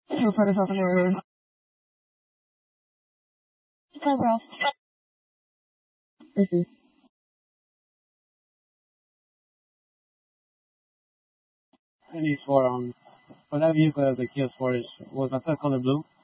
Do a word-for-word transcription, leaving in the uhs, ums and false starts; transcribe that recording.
Super part of your Hi, bro. This is I need for um for that vehicle as the Kia Sportage was my third color blue.